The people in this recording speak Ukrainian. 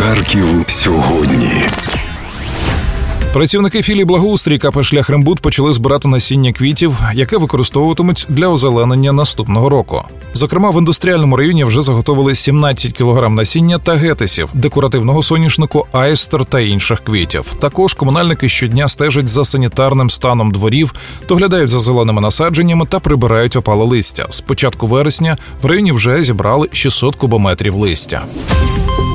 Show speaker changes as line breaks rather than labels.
Харків сьогодні.
Працівники філії «Благоустрій» КП «Шляхрембуд» почали збирати насіння квітів, яке використовуватимуть для озеленення наступного року. Зокрема, в індустріальному районі вже заготовили 17 кг насіння тагетисів, декоративного соняшнику, айстер та інших квітів. Також комунальники щодня стежать за санітарним станом дворів, доглядають за зеленими насадженнями та прибирають опале листя. З початку вересня в районі вже зібрали 600 кубометрів листя.